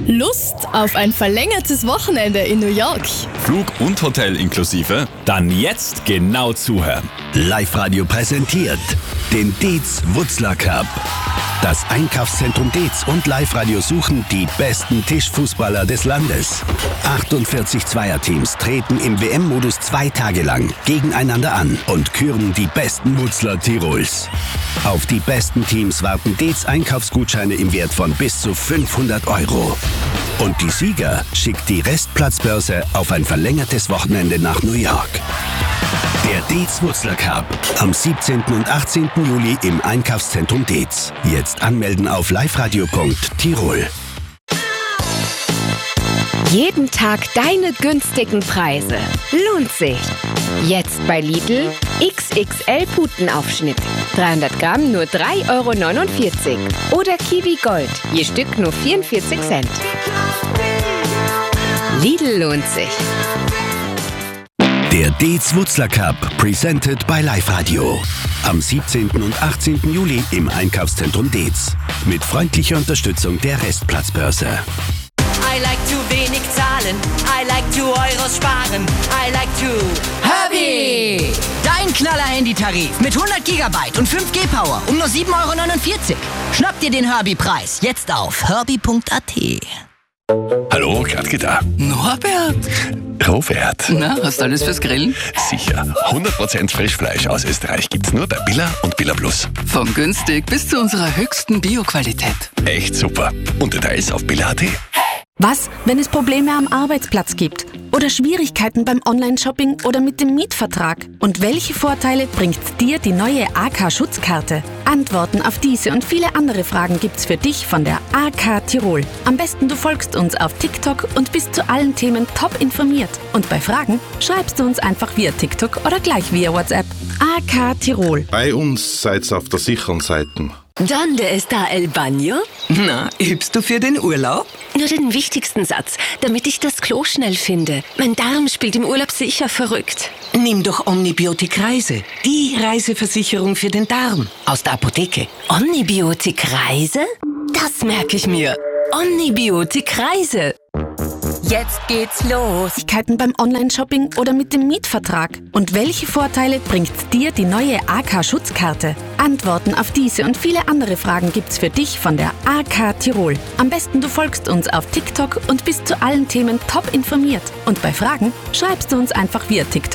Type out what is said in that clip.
Lust auf ein verlängertes Wochenende in New York? Flug und Hotel inklusive? Dann jetzt genau zuhören. Live-Radio präsentiert den Dietz-Wutzler Cup. Das Einkaufszentrum Dietz und Live-Radio suchen die besten Tischfußballer des Landes. 48 Zweierteams treten im WM-Modus 2 Tage lang gegeneinander an und küren die besten Wutzler Tirols. Auf die besten Teams warten Dietz Einkaufsgutscheine im Wert von bis zu 500 €. Und die Sieger schickt die Restplatzbörse auf ein verlängertes Wochenende nach New York. Der Dietz-Wutzler Cup am 17. und 18. Juli im Einkaufszentrum Dietz. Jetzt anmelden auf liveradio.tirol. Jeden Tag deine günstigen Preise. Lohnt sich. Jetzt bei Lidl XXL Putenaufschnitt. 300 Gramm nur 3,49 €. Oder Kiwi Gold, je Stück nur 44 Cent. Lidl lohnt sich. Der Dietz-Wutzler Cup, presented by Live-Radio. Am 17. und 18. Juli im Einkaufszentrum Dietz. Mit freundlicher Unterstützung der Restplatzbörse. I like to wenig zahlen, I like to Euros sparen, I like to... Herbie! Dein Knaller-Handy-Tarif mit 100 GB und 5G-Power um nur 7,49 €. Schnapp dir den Herbie-Preis jetzt auf herbie.at. Hallo, Gradke da. Norbert! Robert. Na, hast du alles fürs Grillen? Sicher. 100% Frischfleisch aus Österreich gibt's nur bei Billa und Billa Plus. Vom günstig bis zu unserer höchsten Bio-Qualität. Echt super. Und Details auf billa.at. Was, wenn es Probleme am Arbeitsplatz gibt? Oder Schwierigkeiten beim Online-Shopping oder mit dem Mietvertrag? Und welche Vorteile bringt dir die neue AK-Schutzkarte? Antworten auf diese und viele andere Fragen gibt's für dich von der AK Tirol. Am besten du folgst uns auf TikTok und bist zu allen Themen top informiert. Und bei Fragen schreibst du uns einfach via TikTok oder gleich via WhatsApp. AK Tirol. Bei uns seid's auf der sicheren Seite. ¿Dónde está el baño? Na, übst du für den Urlaub? Nur den wichtigsten Satz, damit ich das Klo schnell finde. Mein Darm spielt im Urlaub sicher verrückt. Nimm doch Omnibiotik Reise. Die Reiseversicherung für den Darm. Aus der Apotheke. Omnibiotik Reise? Das merke ich mir. Omnibiotik Reise. Jetzt geht's los. Schwierigkeiten beim Online-Shopping oder mit dem Mietvertrag? Und welche Vorteile bringt dir die neue AK-Schutzkarte? Antworten auf diese und viele andere Fragen gibt's für dich von der AK Tirol. Am besten du folgst uns auf TikTok und bist zu allen Themen top informiert. Und bei Fragen schreibst du uns einfach via TikTok